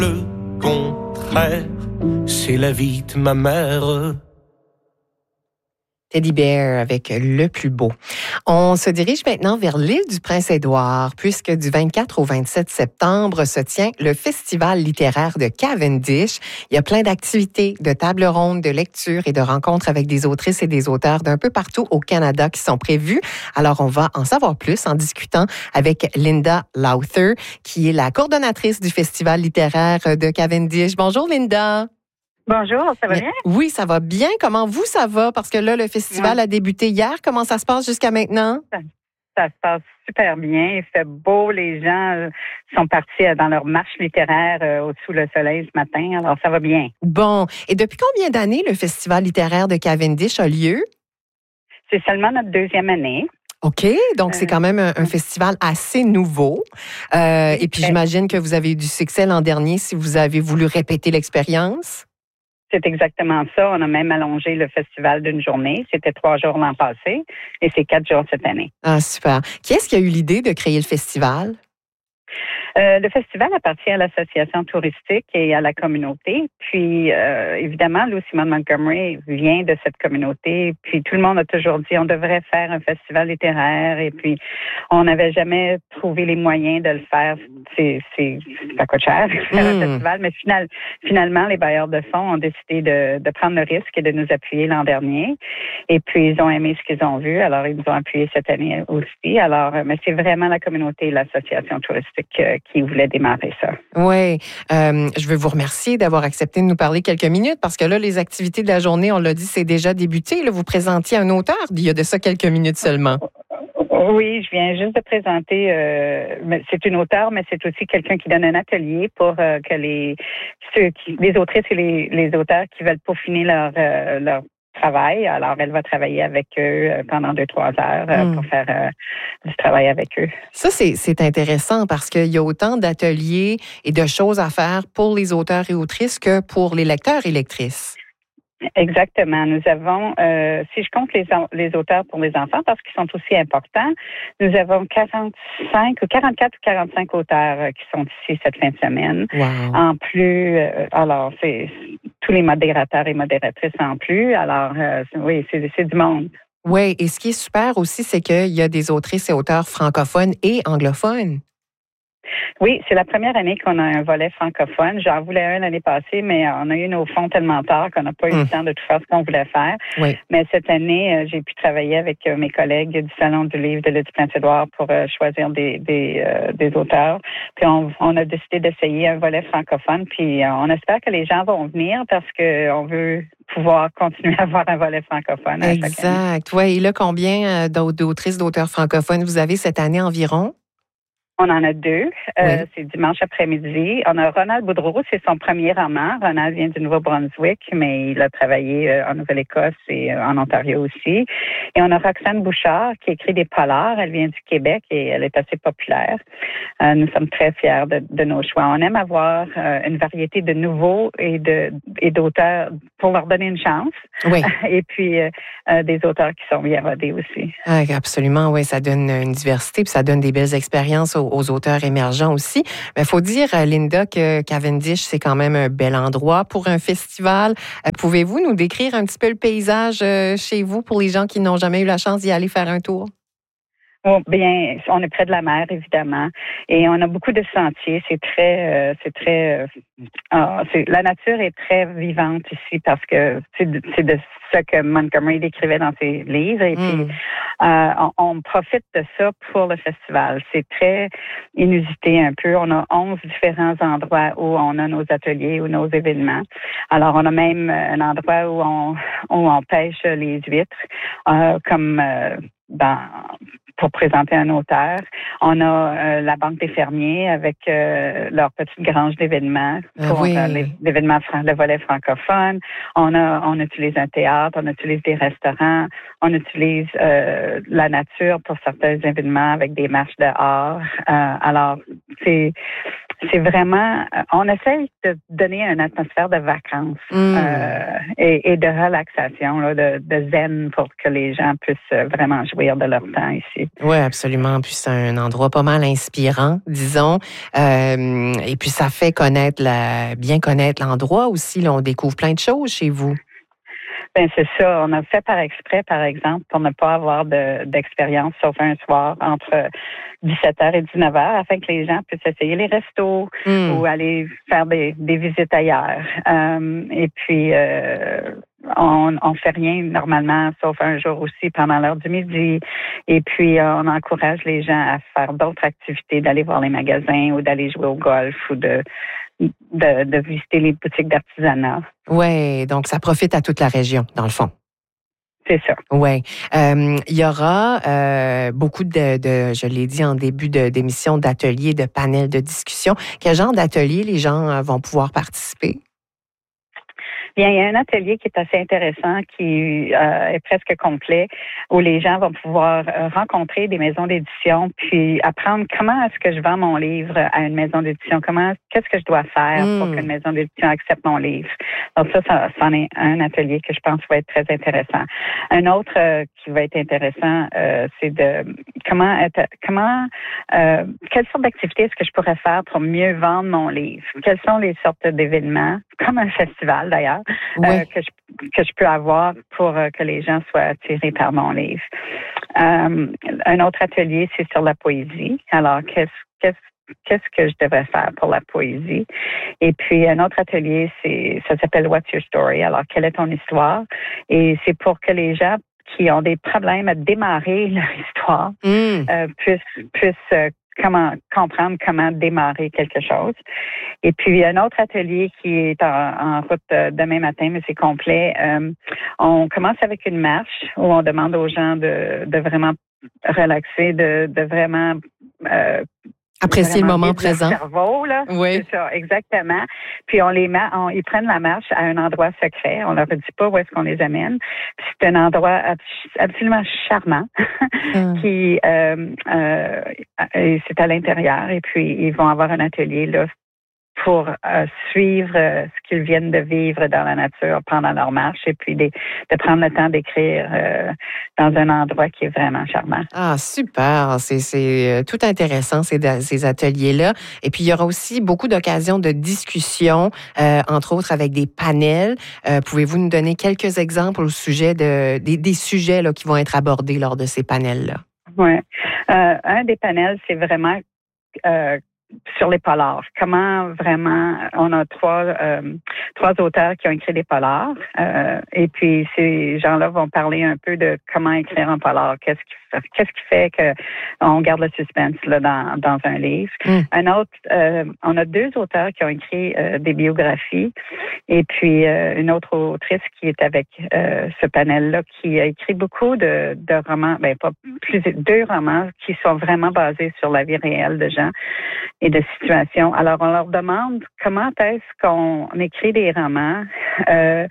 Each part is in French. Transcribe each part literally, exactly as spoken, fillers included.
Le contraire, c'est la vie de ma mère. Teddy Bear avec Le plus beau. On se dirige maintenant vers l'île du Prince-Édouard, puisque du vingt-quatre au vingt-sept septembre se tient le Festival littéraire de Cavendish. Il y a plein d'activités, de tables rondes, de lectures et de rencontres avec des autrices et des auteurs d'un peu partout au Canada qui sont prévus. Alors, on va en savoir plus en discutant avec Linda Lowther, qui est la coordonnatrice du Festival littéraire de Cavendish. Bonjour, Linda. Bonjour, ça va bien? Oui, ça va bien. Comment vous, ça va? Parce que là, le festival ouais. a débuté hier. Comment ça se passe jusqu'à maintenant? Ça, ça se passe super bien. Il fait beau. Les gens euh, sont partis euh, dans leur marche littéraire euh, au-dessous le soleil ce matin. Alors, ça va bien. Bon. Et depuis combien d'années le festival littéraire de Cavendish a lieu? C'est seulement notre deuxième année. OK. Donc, euh, c'est quand même un, un festival assez nouveau. Euh, et puis, j'imagine que vous avez eu du succès l'an dernier si vous avez voulu répéter l'expérience. C'est exactement ça. On a même allongé le festival d'une journée. C'était trois jours l'an passé et c'est quatre jours cette année. Ah, super. Qui est-ce qui a eu l'idée de créer le festival? Euh, le festival appartient à l'association touristique et à la communauté. Puis, euh, évidemment, Lou Simone Montgomery vient de cette communauté. Puis, tout le monde a toujours dit on devrait faire un festival littéraire. Et puis, on n'avait jamais trouvé les moyens de le faire. C'est, c'est, ça coûte cher faire mmh. un festival. Mais final, finalement, les bailleurs de fonds ont décidé de, de prendre le risque et de nous appuyer l'an dernier. Et puis, ils ont aimé ce qu'ils ont vu. Alors, ils nous ont appuyés cette année aussi. Alors, mais c'est vraiment la communauté et l'association touristique euh, qui voulait démarrer ça. Oui. Euh, je veux vous remercier d'avoir accepté de nous parler quelques minutes parce que là, les activités de la journée, on l'a dit, c'est déjà débuté. Là, vous présentiez un auteur il y a de ça quelques minutes seulement. Oui, je viens juste de présenter, euh, c'est une auteure, mais c'est aussi quelqu'un qui donne un atelier pour euh, que les ceux qui, les autrices et les, les auteurs qui veulent peaufiner leur, euh, leur travail. Alors, elle va travailler avec eux pendant deux, trois heures euh, mm. pour faire euh, du travail avec eux. Ça, c'est, c'est intéressant parce qu'il y a autant d'ateliers et de choses à faire pour les auteurs et autrices que pour les lecteurs et lectrices. Exactement. Nous avons, euh, si je compte les, les auteurs pour les enfants, parce qu'ils sont aussi importants, nous avons quarante-cinq ou quarante-quatre ou quarante-cinq auteurs euh, qui sont ici cette fin de semaine. Wow. En plus, euh, alors, c'est tous les modérateurs et modératrices en plus. Alors, euh, oui, c'est, c'est du monde. Oui, et ce qui est super aussi, c'est qu'il y a des autrices et auteurs francophones et anglophones. Oui, c'est la première année qu'on a un volet francophone. J'en voulais un l'année passée, mais on a eu nos fonds tellement tard qu'on n'a pas eu mmh. le temps de tout faire ce qu'on voulait faire. Oui. Mais cette année, j'ai pu travailler avec mes collègues du Salon du livre de l'île du Prince-Édouard pour choisir des, des, euh, des auteurs. Puis on, on a décidé d'essayer un volet francophone. Puis on espère que les gens vont venir parce qu'on veut pouvoir continuer à avoir un volet francophone. Exact. Oui, et là, combien d'autrices, d'auteurs francophones vous avez cette année environ? On en a deux. Euh, oui. C'est dimanche après-midi. On a Ronald Boudreau, c'est son premier roman. Ronald vient du Nouveau-Brunswick, mais il a travaillé euh, en Nouvelle-Écosse et euh, en Ontario aussi. Et on a Roxane Bouchard, qui écrit des polars. Elle vient du Québec et elle est assez populaire. Euh, nous sommes très fiers de, de nos choix. On aime avoir euh, une variété de nouveaux et, de, et d'auteurs pour leur donner une chance. Oui. Et puis, euh, euh, des auteurs qui sont bien rodés aussi. Ah, absolument, oui. Ça donne une diversité puis ça donne des belles expériences aux, aux auteurs émergents aussi. Mais il faut dire, Linda, que Cavendish, c'est quand même un bel endroit pour un festival. Euh, pouvez-vous nous décrire un petit peu le paysage euh, chez vous pour les gens qui n'ont jamais eu la chance d'y aller faire un tour? Oh, bien, on est près de la mer, évidemment, et on a beaucoup de sentiers. C'est très, euh, c'est très, euh, oh, c'est, la nature est très vivante ici parce que c'est de, c'est de ce que Montgomery décrivait dans ses livres. Et mm. puis, euh, on, on profite de ça pour le festival. C'est très inusité un peu. On a onze différents endroits où on a nos ateliers ou nos événements. Alors, on a même un endroit où on, où on pêche les huîtres, euh, comme euh, dans pour présenter un auteur. On a euh, la Banque des fermiers avec euh, leur petite grange d'événements pour ah oui. euh, les, l'événement, le volet francophone. On a, on utilise un théâtre, on utilise des restaurants, on utilise euh, la nature pour certains événements avec des marches dehors. Euh, alors, c'est c'est vraiment, on essaye de donner une atmosphère de vacances mm. euh, et, et de relaxation, là, de, de zen pour que les gens puissent vraiment jouir de leur temps ici. Oui, absolument. Puis c'est un endroit pas mal inspirant, disons. Euh, et puis ça fait connaître la, bien connaître l'endroit aussi. Là, on découvre plein de choses chez vous. Ben c'est ça. On a fait par exprès, par exemple, pour ne pas avoir de, d'expérience sauf un soir entre dix-sept heures et dix-neuf heures, afin que les gens puissent essayer les restos mm. ou aller faire des, des visites ailleurs. Euh, et puis, euh, on on fait rien normalement, sauf un jour aussi pendant l'heure du midi. Et puis, on encourage les gens à faire d'autres activités, d'aller voir les magasins ou d'aller jouer au golf ou de De, de visiter les boutiques d'artisanat. Oui, donc ça profite à toute la région, dans le fond. C'est ça. Oui. Euh, il y aura euh, beaucoup de, de, je l'ai dit en début de, d'émission, d'ateliers, de panels de discussion. Quel genre d'ateliers les gens vont pouvoir participer? Bien, il y a un atelier qui est assez intéressant, qui euh, est presque complet, où les gens vont pouvoir euh, rencontrer des maisons d'édition, puis apprendre comment est-ce que je vends mon livre à une maison d'édition, comment, qu'est-ce que je dois faire mmh. pour qu'une maison d'édition accepte mon livre. Donc ça, ça, ça en est un atelier que je pense va être très intéressant. Un autre euh, qui va être intéressant, euh, c'est de comment être, comment, euh, quelle sorte d'activité est-ce que je pourrais faire pour mieux vendre mon livre? Quelles sont les sortes d'événements, comme un festival d'ailleurs, oui. euh, que, je, que je peux avoir pour euh, que les gens soient attirés par mon livre. Euh, un autre atelier, c'est sur la poésie. Alors, qu'est-ce, qu'est-ce, qu'est-ce que je devrais faire pour la poésie? Et puis, un autre atelier, c'est, ça s'appelle What's Your Story? Alors, quelle est ton histoire? Et c'est pour que les gens qui ont des problèmes à démarrer leur histoire mm. euh, puissent, puissent euh, comment comprendre comment démarrer quelque chose. Et puis, un autre atelier qui est en, en route demain matin, mais c'est complet. Euh, on commence avec une marche où on demande aux gens de, de vraiment relaxer, de, de vraiment... Euh, apprécier le moment présent. Cerveau, là. Oui. C'est ça, exactement. Puis on les met, on, ils prennent la marche à un endroit secret. On leur dit pas où est-ce qu'on les amène. Puis c'est un endroit absolument charmant hum. qui, euh, euh, c'est à l'intérieur. Et puis ils vont avoir un atelier là pour euh, suivre euh, ce qu'ils viennent de vivre dans la nature pendant leur marche et puis de, de prendre le temps d'écrire euh, dans un endroit qui est vraiment charmant. Ah, super! C'est, c'est tout intéressant, ces, ces ateliers-là. Et puis, il y aura aussi beaucoup d'occasions de discussion, euh, entre autres avec des panels. Euh, pouvez-vous nous donner quelques exemples au sujet de, des, des sujets là, qui vont être abordés lors de ces panels-là? Oui. Euh, un des panels, c'est vraiment... Euh, sur les polars. Comment vraiment, on a trois euh, trois auteurs qui ont écrit des polars euh, et puis ces gens-là vont parler un peu de comment écrire un polar. Qu'est-ce qui, qu'est-ce qui fait que on garde le suspense là dans dans un livre. Mm. Un autre, euh, on a deux auteurs qui ont écrit euh, des biographies et puis euh, une autre autrice qui est avec euh, ce panel-là qui a écrit beaucoup de, de romans, ben pas plus deux romans qui sont vraiment basés sur la vie réelle de gens et de situations. Alors, on leur demande comment est-ce qu'on écrit des romans euh,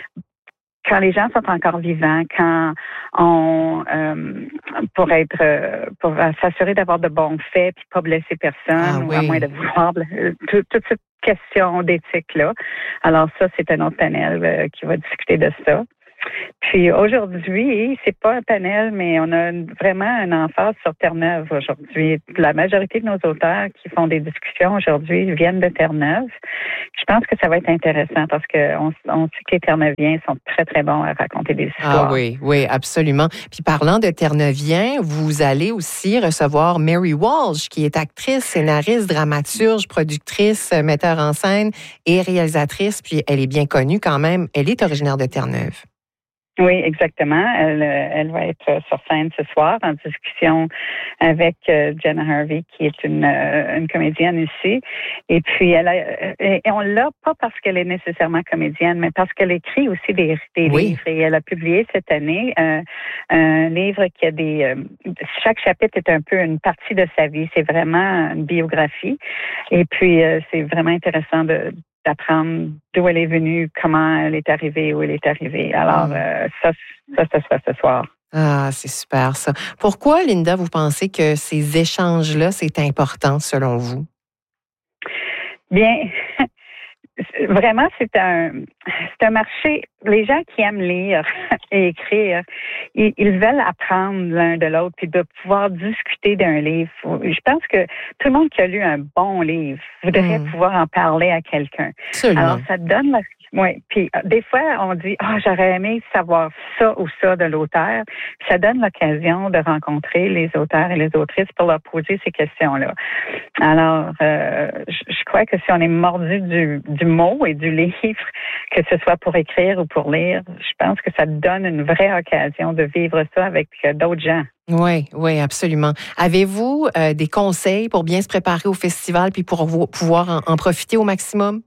quand les gens sont encore vivants, quand on euh, pour être pour s'assurer d'avoir de bons faits puis pas blesser personne, ah, ou oui. à moins de vouloir tout, toute cette question d'éthique-là. Alors ça, c'est un autre panel euh, qui va discuter de ça. Puis aujourd'hui, c'est pas un panel, mais on a vraiment un emphase sur Terre-Neuve aujourd'hui. La majorité de nos auteurs qui font des discussions aujourd'hui viennent de Terre-Neuve. Je pense que ça va être intéressant parce qu'on on sait que les Terre-Neuviens sont très, très bons à raconter des histoires. Ah oui, oui, absolument. Puis parlant de Terre-Neuviens, vous allez aussi recevoir Mary Walsh, qui est actrice, scénariste, dramaturge, productrice, metteur en scène et réalisatrice. Puis elle est bien connue quand même. Elle est originaire de Terre-Neuve. Oui, exactement. Elle, elle va être sur scène ce soir en discussion avec Jenna Harvey, qui est une, une comédienne ici. Et puis, elle a, et on l'a pas parce qu'elle est nécessairement comédienne, mais parce qu'elle écrit aussi des, des oui. livres. Et elle a publié cette année un, un livre qui a des... Chaque chapitre est un peu une partie de sa vie. C'est vraiment une biographie. Et puis, c'est vraiment intéressant de d'apprendre d'où elle est venue, comment elle est arrivée, où elle est arrivée. Alors, euh, ça, ça, ça sera ce soir. Ah, c'est super, ça. Pourquoi, Linda, vous pensez que ces échanges-là, c'est important, selon vous? Bien, vraiment, c'est un, c'est un marché. Les gens qui aiment lire et écrire, ils, ils veulent apprendre l'un de l'autre puis de pouvoir discuter d'un livre. Je pense que tout le monde qui a lu un bon livre voudrait mmh. pouvoir en parler à quelqu'un. Absolument. Alors, ça te donne la Oui, puis des fois, on dit « Ah, oh, j'aurais aimé savoir ça ou ça de l'auteur ». Ça donne l'occasion de rencontrer les auteurs et les autrices pour leur poser ces questions-là. Alors, euh, je crois que si on est mordu du, du mot et du livre, que ce soit pour écrire ou pour lire, je pense que ça donne une vraie occasion de vivre ça avec d'autres gens. Oui, oui, absolument. Avez-vous euh, des conseils pour bien se préparer au festival puis pour vous, pouvoir en, en profiter au maximum?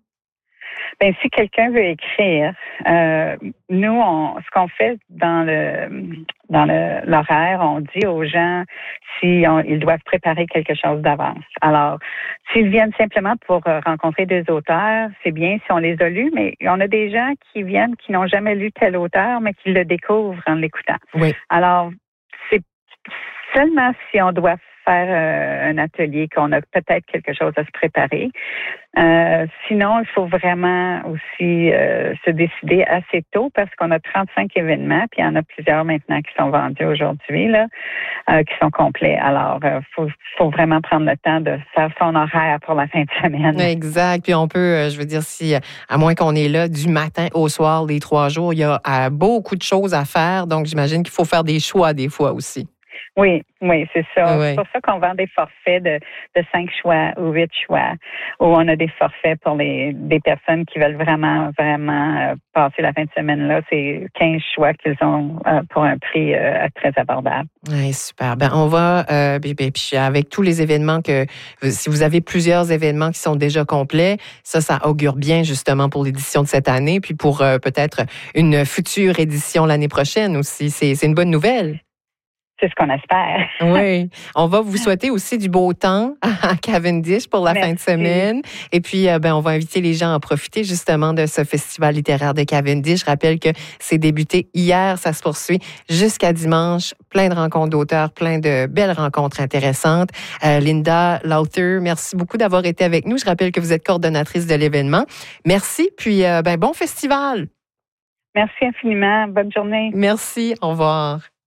Ben, si quelqu'un veut écrire, euh, nous, on, ce qu'on fait dans le dans le, l'horaire, on dit aux gens si on, ils doivent préparer quelque chose d'avance. Alors, s'ils viennent simplement pour rencontrer des auteurs, c'est bien si on les a lus, mais on a des gens qui viennent qui n'ont jamais lu tel auteur, mais qui le découvrent en l'écoutant. Oui. Alors, c'est seulement si on doit faire euh, un atelier qu'on a peut-être quelque chose à se préparer. Euh, sinon, il faut vraiment aussi euh, se décider assez tôt parce qu'on a trente-cinq événements, puis il y en a plusieurs maintenant qui sont vendus aujourd'hui, là, euh, qui sont complets. Alors, il euh, faut, faut vraiment prendre le temps de faire son horaire pour la fin de semaine. Exact. Puis on peut, je veux dire, si, à moins qu'on est là du matin au soir, les trois jours, il y a euh, beaucoup de choses à faire. Donc, j'imagine qu'il faut faire des choix des fois aussi. Oui, oui, c'est ça. Oui. C'est pour ça qu'on vend des forfaits de, de cinq choix ou huit choix, où on a des forfaits pour les des personnes qui veulent vraiment, vraiment euh, passer la fin de semaine-là. C'est quinze choix qu'ils ont euh, pour un prix euh, très abordable. Oui, super. Ben, on va, euh, puis, puis avec tous les événements que, si vous avez plusieurs événements qui sont déjà complets, ça, ça augure bien justement pour l'édition de cette année, puis pour euh, peut-être une future édition l'année prochaine aussi. C'est, c'est une bonne nouvelle. C'est ce qu'on espère. Oui. On va vous souhaiter aussi du beau temps à Cavendish pour la Merci. fin de semaine. Et puis, ben, on va inviter les gens à profiter justement de ce festival littéraire de Cavendish. Je rappelle que c'est débuté hier, ça se poursuit jusqu'à dimanche. Plein de rencontres d'auteurs, plein de belles rencontres intéressantes. Euh, Linda Lowther, merci beaucoup d'avoir été avec nous. Je rappelle que vous êtes coordonnatrice de l'événement. Merci. Puis, ben, bon festival. Merci infiniment. Bonne journée. Merci. Au revoir.